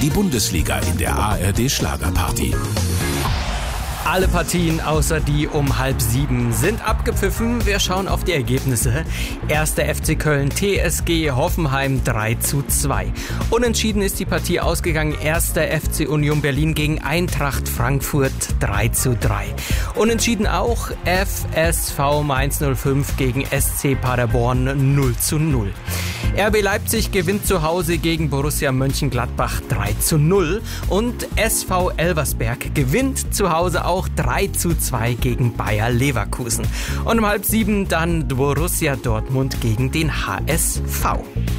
Die Bundesliga in der ARD Schlagerparty. Alle Partien außer die um 6:30 sind abgepfiffen. Wir schauen auf die Ergebnisse. 1. FC Köln, TSG Hoffenheim 3:2. Unentschieden ist die Partie ausgegangen. 1. FC Union Berlin gegen Eintracht Frankfurt 3:3. Unentschieden auch FSV Mainz 05 gegen SC Paderborn 0:0. RB Leipzig gewinnt zu Hause gegen Borussia Mönchengladbach 3:0 und SV Elversberg gewinnt zu Hause auch 3:2 gegen Bayer Leverkusen. Und um 6:30 dann Borussia Dortmund gegen den HSV.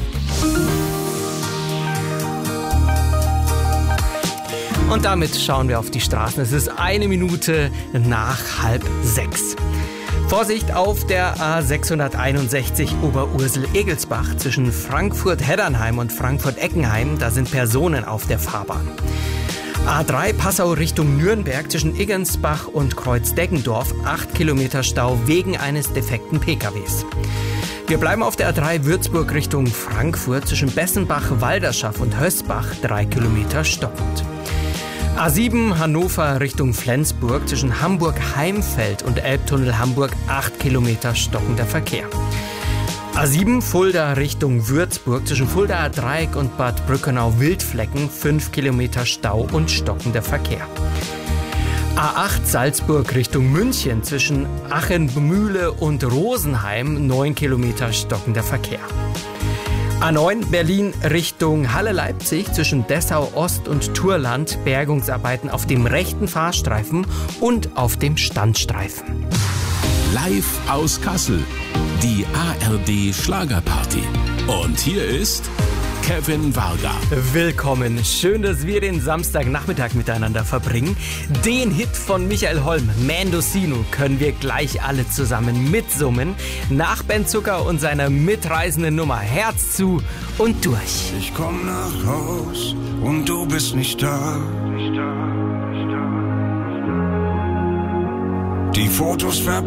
Und damit schauen wir auf die Straßen. Es ist 1 Minute nach 5:30. Vorsicht auf der A661 Oberursel-Egelsbach zwischen Frankfurt-Heddernheim und Frankfurt-Eckenheim. Da sind Personen auf der Fahrbahn. A3 Passau Richtung Nürnberg zwischen Iggensbach und Kreuzdeggendorf. 8 Kilometer Stau wegen eines defekten PKWs. Wir bleiben auf der A3 Würzburg Richtung Frankfurt zwischen Bessenbach-Walderschaff und Hösbach. 3 Kilometer stockend. A7 Hannover Richtung Flensburg zwischen Hamburg-Heimfeld und Elbtunnel Hamburg 8 Kilometer stockender Verkehr. A7 Fulda Richtung Würzburg zwischen Fuldaer Dreieck und Bad Brückenau-Wildflecken 5 Kilometer Stau und stockender Verkehr. A8 Salzburg Richtung München zwischen Achenmühle und Rosenheim 9 Kilometer stockender Verkehr. A9 Berlin Richtung Halle-Leipzig zwischen Dessau-Ost und Turland Bergungsarbeiten auf dem rechten Fahrstreifen und auf dem Standstreifen. Live aus Kassel, die ARD Schlagerparty. Und hier ist Kevin Varga. Willkommen. Schön, dass wir den Samstagnachmittag miteinander verbringen. Den Hit von Michael Holm, Mendocino, können wir gleich alle zusammen mitsummen. Nach Ben Zucker und seiner mitreißenden Nummer Herz zu und durch. Ich komm nach Haus und du bist nicht da. Die Fotos